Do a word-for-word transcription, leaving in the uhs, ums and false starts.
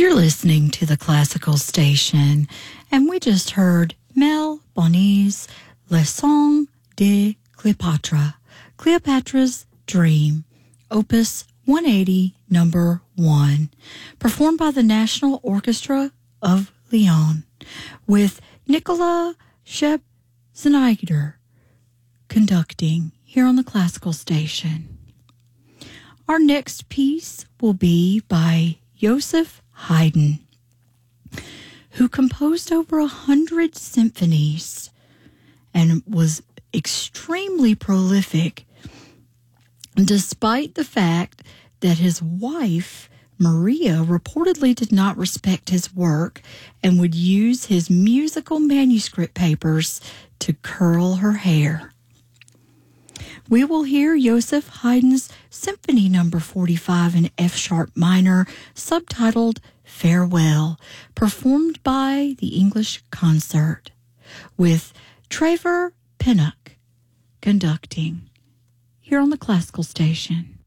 You're listening to the Classical Station, and we just heard Mel Bonny's Le Song de Cléopâtre, Cleopatra's Dream, Opus one eighty, number one, performed by the National Orchestra of Lyon, with Nicolas Schebzneider conducting here on the Classical Station. Our next piece will be by Joseph Haydn, who composed over a hundred symphonies and was extremely prolific, despite the fact that his wife, Maria, reportedly did not respect his work and would use his musical manuscript papers to curl her hair. We will hear Joseph Haydn's Symphony Number forty-five in F-sharp minor, subtitled Farewell, performed by the English Concert, with Trevor Pinnock conducting here on the Classical Station.